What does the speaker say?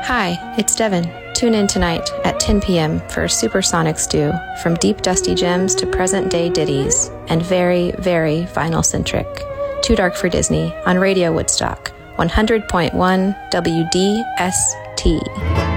Hi, it's Devin. Tune in tonight at 10 p.m. for a supersonic stew from deep dusty gems to present-day ditties and very, very vinyl-centric. Too Dark for Disney on Radio Woodstock, 100.1 WDST.